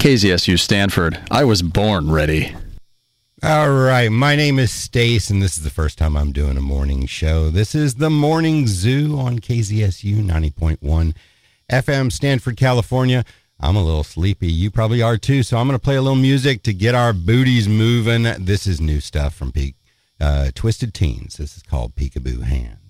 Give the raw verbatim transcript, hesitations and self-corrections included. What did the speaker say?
K Z S U Stanford. I was born ready. All right, my name is Stace, and this is the first time I'm doing a morning show. This is the Morning Zoo on K Z S U ninety point one F M, Stanford, California. I'm a little sleepy. You probably are too, so I'm going to play a little music to get our booties moving. This is new stuff from Pe- uh, Twisted Teens. This is called Peekaboo Hand.